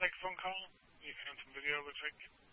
take a phone call? You can some video looks like.